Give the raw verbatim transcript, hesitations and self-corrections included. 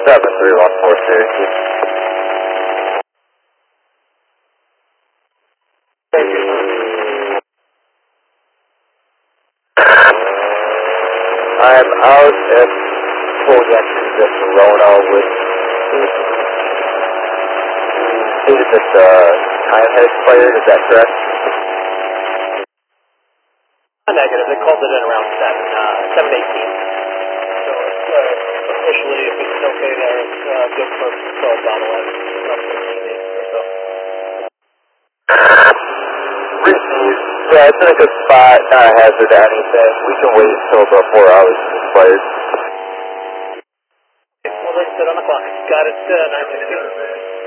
seven three one four Syracuse. Thank you. I'm out at full entry to Corona with is this uh time had expired, is that correct? Negative. They called it in around seven, uh, seven eighteen. So it's uh, officially, if it's okay there, it's uh, good for twelve down eleven, about fifteen or so. Received. Yeah, it's in a good spot, not a hazard to anything. We can wait until about four hours is expired. Okay, well, like I said on the clock. Got it, uh, nine sixteen.